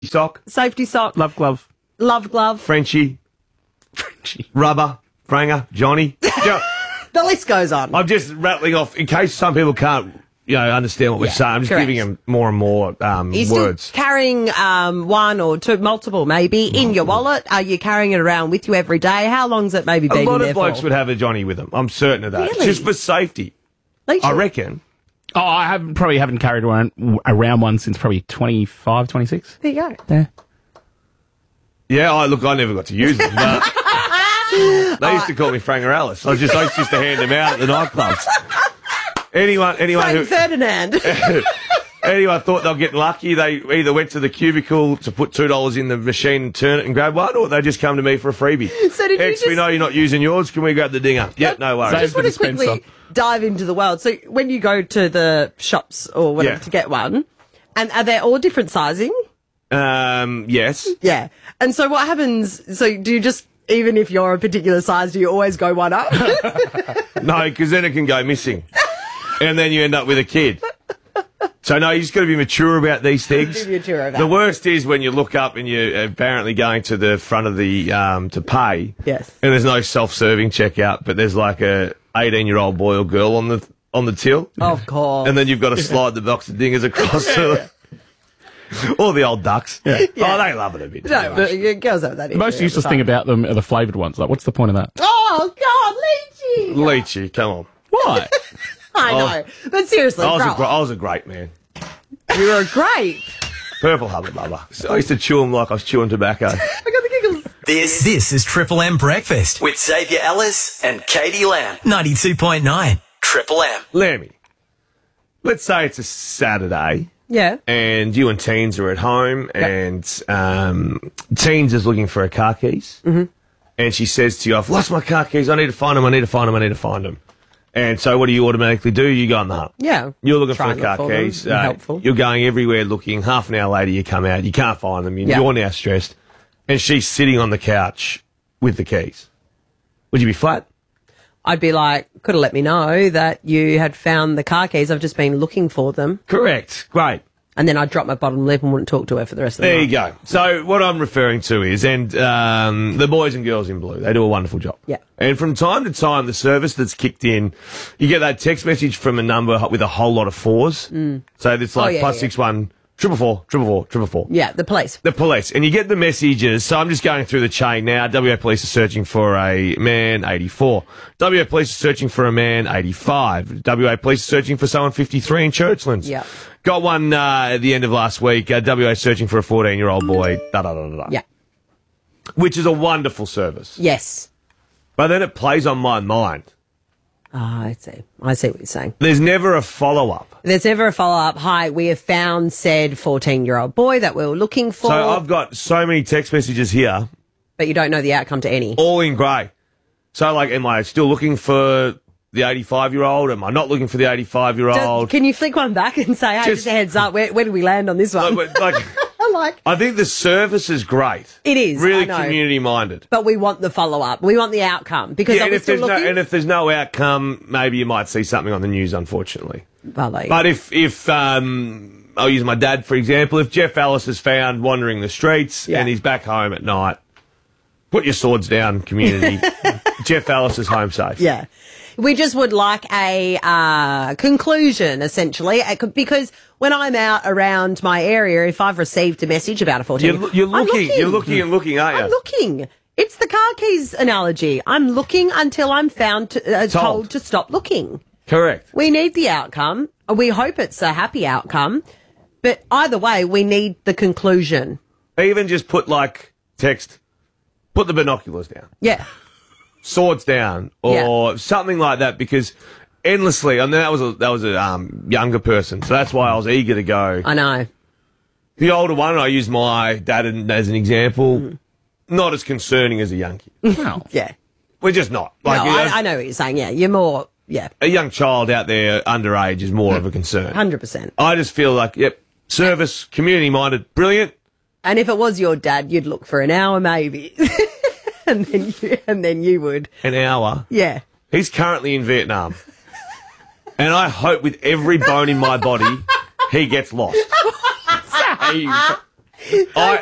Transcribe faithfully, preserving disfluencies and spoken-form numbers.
sock, safety sock, Love glove. love glove. Frenchie, rubber, Franger, Johnny. Jo- The list goes on. I'm just rattling off in case some people can't, you know, understand what we're Yeah, saying. I'm just correct. giving them more and more um, Are you words. still carrying um, one or two, multiple maybe, in your wallet? Are you carrying it around with you every day? How long's it maybe A been lot in of there blokes for? would have a Johnny with them. I'm certain of that. Really? Just for safety. Leach I it. reckon. Oh, I haven't probably haven't carried one around one since probably twenty-five, twenty-six. There you go. Yeah. Yeah, I look, I never got to use them, but they used to call me Franger Alice. I was just, I used to hand them out at the nightclubs. Anyone, anyone Frank who, Ferdinand. anyone thought they were getting lucky, they either went to the cubicle to put two dollars in the machine and turn it and grab one, or they just come to me for a freebie. So did you X, we just- know you're not using yours. Can we grab the dinger? Yep, no I worries. just want to the dispenser. quickly dive into the world. So when you go to the shops or whatever Yeah. to get one, and are they all different sizing? Um, yes. Yeah. And so what happens? So do you just, even if you're a particular size, do you always go one up? No, because then it can go missing. And then you end up with a kid. So, no, you just got to be mature about these things. Be mature about the it. worst is when you look up and you're apparently going to the front of the, um, to pay. Yes. And there's no self-serving checkout, but there's like a eighteen-year-old boy or girl on the, on the till. Of course. And then you've got to slide the box of dingers across to the, or the old ducks. Yeah. Oh, they love it a bit. No, but you- girls have that The most issue useless all the thing time. about them are the flavoured ones. Like, what's the point of that? Oh, God, Leachy! Leachy, come on. Why? I know. But seriously, I was, grow a, gr- up. I was a great man. You were great. Purple Hubba Bubba. So I used to chew them like I was chewing tobacco. I got the giggles. This this is Triple M Breakfast with Xavier Ellis and Katie Lamb. ninety-two point nine Triple M. Lammy, let's say it's a Saturday Yeah. and you and Teens are at home and um, Teens is looking for her car keys mm-hmm. and she says to you, I've lost my car keys, I need to find them, I need to find them, I need to find them. And so what do you automatically do? You go on the hunt. Yeah. You're looking Try for and the car look for them, keys. be helpful. You're going everywhere looking. Half an hour later you come out, you can't find them, Yeah. you're now stressed. And she's sitting on the couch with the keys. Would you be flat? I'd be like, could have let me know that you had found the car keys. I've just been looking for them. Correct. Great. And then I'd drop my bottom lip and wouldn't talk to her for the rest of the There night. you go. So what I'm referring to is, and um, the boys and girls in blue, they do a wonderful job. Yeah. And from time to time, the service that's kicked in, you get that text message from a number with a whole lot of fours. Mm. So it's like Oh, yeah, plus yeah. six one, triple four, triple four, triple four. Yeah, the police. The police. And you get the messages. So I'm just going through the chain now. W A Police are searching for a man, eighty-four. W A Police are searching for a man, eighty-five. W A Police are searching for someone, fifty-three in Churchlands. Yeah. Got one uh, at the end of last week. Uh, W A searching for a fourteen-year-old boy. Da, da, da, da, da. Yeah. Which is a wonderful service. Yes. But then it plays on my mind. Oh, I see. I see what you're saying. There's never a follow-up. There's never a follow-up. Hi, we have found said fourteen-year-old boy that we were looking for. So I've got so many text messages here, but you don't know the outcome to any. all in grey. So, like, am I still looking for the eighty-five-year-old? Am I not looking for the Does- eighty-five-year-old? Can you flick one back and say, hey, just, Just- a heads up, where, where did we land on this one? Like, like, I like, I think the service is great. It is, really I know. community-minded. but we want the follow-up. We want the outcome. Because Yeah, are and we if still there's no looking? and if there's no outcome, maybe you might see something on the news. Unfortunately, Well, there you but go. if if um, I'll use my dad for example, if Jeff Ellis is found wandering the streets Yeah. and he's back home at night, put your swords down, community. Jeff Ellis is home safe. Yeah. We just would like a uh, conclusion, essentially, I could- because when I'm out around my area, if I've received a message about a fourteen, You're, you're I'm looking, you're looking and looking, aren't you? I'm looking. It's the car keys analogy. I'm looking until I'm found to, uh, told. Told. to stop looking. Correct. We need the outcome. We hope it's a happy outcome, but either way, we need the conclusion. Even just put like text, put the binoculars down, Yeah. swords down, or something like that, because endlessly. I mean, that was a that was a um, younger person, so that's why I was eager to go. I know. The older one, I use my dad as an example. Mm. Not as concerning as a young kid. No. Yeah. We're just not. No, Like you know, I, I know what you're saying. Yeah. You're more, yeah, a young child out there underage is more of a concern. one hundred percent. I just feel like, yep, service, community minded, brilliant. And if it was your dad, you'd look for an hour maybe. and then you, and then you would. An hour. Yeah. He's currently in Vietnam. And I hope with every bone in my body he gets lost. Hey, I,